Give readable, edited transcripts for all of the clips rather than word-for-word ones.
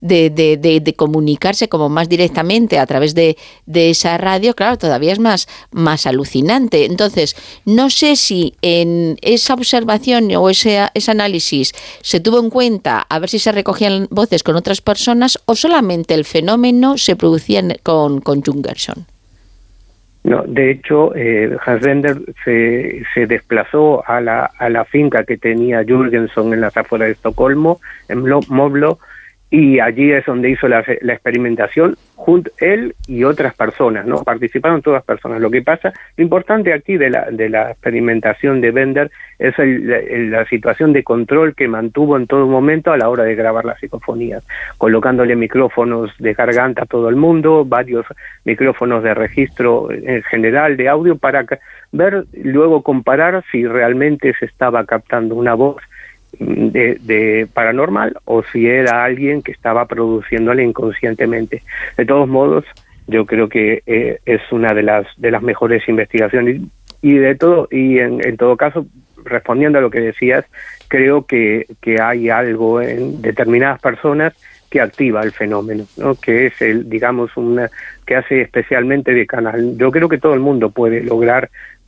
de comunicarse como más directamente a través de esa radio, claro, todavía es más alucinante. Entonces, no sé si en esa observación o ese análisis se tuvo en cuenta a ver si se recogían voces con otras personas o solamente el fenómeno se producía con Jürgenson. No, de hecho, Hans Bender se desplazó a la finca que tenía Jürgenson en las afueras de Estocolmo, en Moblo, y allí es donde hizo la experimentación, él y otras personas, ¿no? Participaron todas personas. Lo que pasa, lo importante aquí de la experimentación de Bender es la situación de control que mantuvo en todo momento a la hora de grabar las psicofonías, colocándole micrófonos de garganta a todo el mundo, varios micrófonos de registro en general de audio, para ver, luego comparar si realmente se estaba captando una voz de paranormal o si era alguien que estaba produciéndole inconscientemente. De todos modos, yo creo que es una de las mejores investigaciones y en todo caso, respondiendo a lo que decías, creo que hay algo en determinadas personas que activa el fenómeno, ¿no? Que es que hace especialmente de canal. Yo creo que todo el mundo puede lograr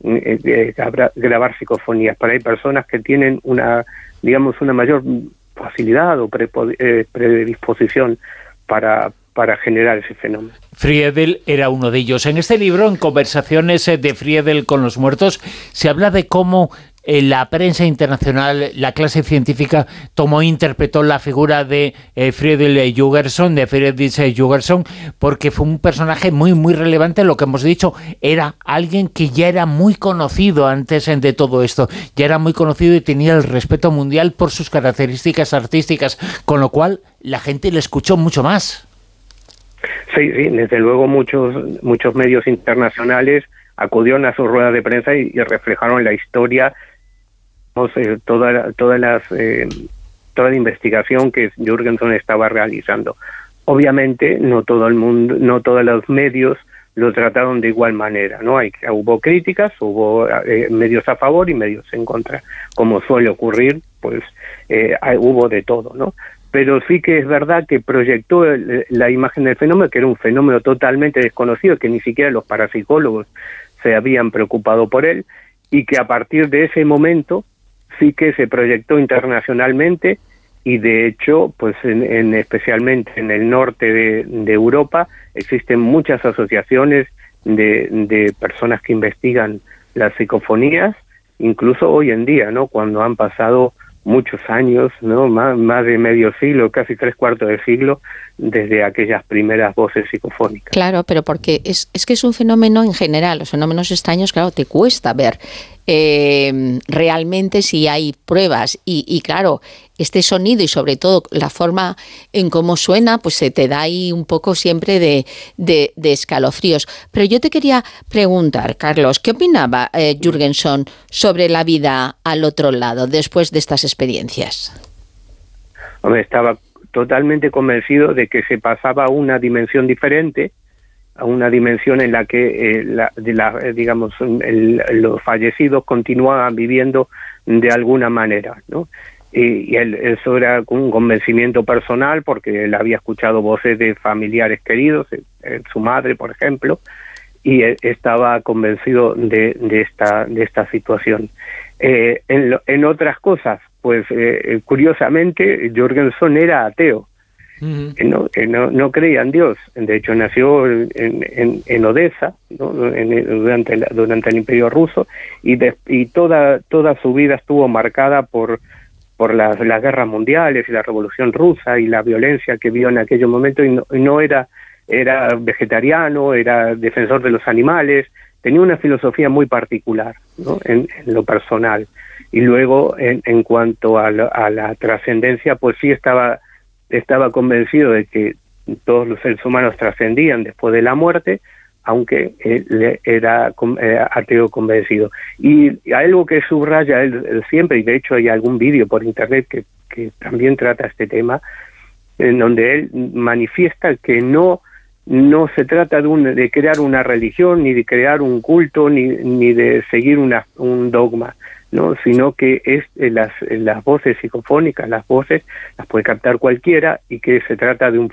grabar psicofonías, pero hay personas que tienen una mayor facilidad o predisposición para generar ese fenómeno. Friedel era uno de ellos. En este libro, en Conversaciones de Friedel con los muertos, se habla de cómo la prensa internacional, la clase científica, interpretó la figura de Friedrich Jürgenson, porque fue un personaje muy, muy relevante. Lo que hemos dicho, era alguien que ya era muy conocido antes de todo esto. Ya era muy conocido y tenía el respeto mundial por sus características artísticas, con lo cual la gente le escuchó mucho más. Sí, desde luego muchos medios internacionales acudieron a sus ruedas de prensa y reflejaron la historia, toda la investigación que Jürgenson estaba realizando. Obviamente no todo el mundo, no todos los medios lo trataron de igual manera, ¿no? Hubo críticas, hubo medios a favor y medios en contra, como suele ocurrir, pues hubo de todo, ¿no? Pero sí que es verdad que proyectó la imagen del fenómeno, que era un fenómeno totalmente desconocido, que ni siquiera los parapsicólogos se habían preocupado por él, y que a partir de ese momento sí que se proyectó internacionalmente, y de hecho, pues especialmente en el norte de Europa, existen muchas asociaciones de personas que investigan las psicofonías, incluso hoy en día, ¿no? Cuando han pasado muchos años, ¿no? Más de medio siglo, casi 3/4 de siglo, desde aquellas primeras voces psicofónicas. Claro, pero porque es que es un fenómeno en general. Los fenómenos extraños, claro, te cuesta ver realmente si hay pruebas y claro, este sonido y sobre todo la forma en cómo suena, pues se te da ahí un poco siempre de escalofríos. Pero yo te quería preguntar, Carlos, ¿qué opinaba Jürgenson sobre la vida al otro lado después de estas experiencias? Hombre, estaba totalmente convencido de que se pasaba a una dimensión diferente, a una dimensión en la que los fallecidos continuaban viviendo de alguna manera, ¿no? Y eso era un convencimiento personal, porque él había escuchado voces de familiares queridos, su madre, por ejemplo, y estaba convencido de esta situación. En otras cosas, pues curiosamente, Jürgenson era ateo. No creía en Dios. De hecho, nació en Odessa, ¿no? durante el Imperio Ruso, y toda su vida estuvo marcada por las guerras mundiales y la Revolución Rusa y la violencia que vio en aquellos momentos, y no era vegetariano, era defensor de los animales, tenía una filosofía muy particular, ¿no? en lo personal. Y luego, en cuanto a la trascendencia, pues sí estaba convencido de que todos los seres humanos trascendían después de la muerte, aunque él era ateo convencido. Y algo que subraya él siempre, y de hecho hay algún vídeo por internet que también trata este tema, en donde él manifiesta que no se trata de crear una religión, ni de crear un culto, ni de seguir un dogma. ¿no? Sino que es las voces psicofónicas, las voces las puede captar cualquiera, y que se trata de un